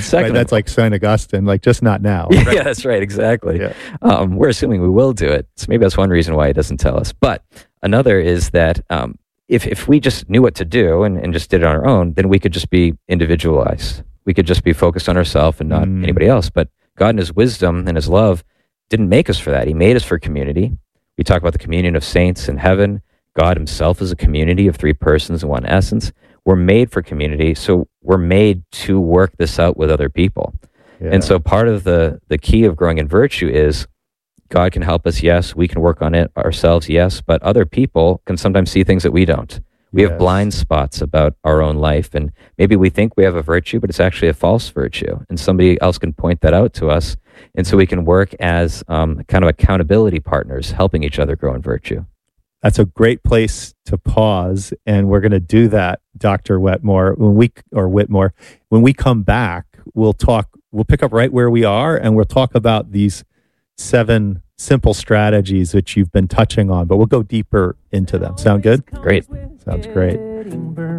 second, that's like St. Augustine, like just not now. Yeah, that's right, exactly. Yeah. We're assuming we will do it, so maybe that's one reason why he doesn't tell us. But another is that if we just knew what to do and just did it on our own, then we could just be individualized. We could just be focused on ourselves and not anybody else. But God in his wisdom and his love didn't make us for that. He made us for community. We talk about the communion of saints in heaven. God himself is a community of three persons in one essence. We're made for community, so we're made to work this out with other people. Yeah. And so part of the key of growing in virtue is God can help us, yes. We can work on it ourselves, yes. But other people can sometimes see things that we don't. We have blind spots about our own life, and maybe we think we have a virtue, but it's actually a false virtue, and somebody else can point that out to us, and so we can work as kind of accountability partners, helping each other grow in virtue. That's a great place to pause, and we're going to do that, Dr. Wetmore. When we come back, we'll pick up right where we are, and we'll talk about these 7 simple strategies that you've been touching on, but we'll go deeper into them. Sound good? Great. Sounds great.